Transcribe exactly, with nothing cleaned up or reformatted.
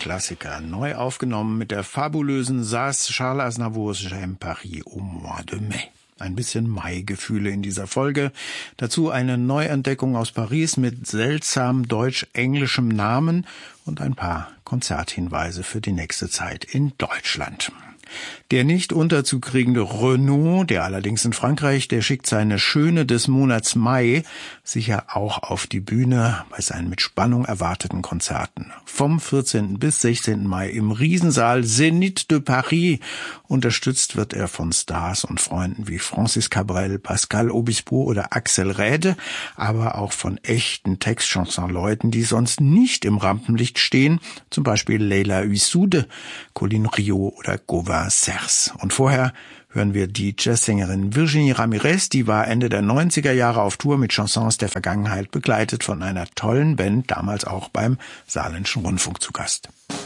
Klassiker, neu aufgenommen mit der fabulösen Sass Charles Aznavours J'aime Paris au mois de mai. Ein bisschen Mai-Gefühle in dieser Folge. Dazu eine Neuentdeckung aus Paris mit seltsam deutsch-englischem Namen und ein paar Konzerthinweise für die nächste Zeit in Deutschland. Der nicht unterzukriegende Renaud, der allerdings in Frankreich, der schickt seine Schöne des Monats Mai sicher auch auf die Bühne bei seinen mit Spannung erwarteten Konzerten. Vom vierzehnten bis sechzehnten Mai im Riesensaal Zénith de Paris. Unterstützt wird er von Stars und Freunden wie Francis Cabrel, Pascal Obispo oder Axel Räde, aber auch von echten Textchanson-Leuten, die sonst nicht im Rampenlicht stehen, zum Beispiel Leila Huissoude, Colin Rio oder Gauvin Cers. Und vorher hören wir die Jazzsängerin Virginie Ramirez, die war Ende der neunziger Jahre auf Tour mit Chansons der Vergangenheit, begleitet von einer tollen Band, damals auch beim Saarländischen Rundfunk zu Gast.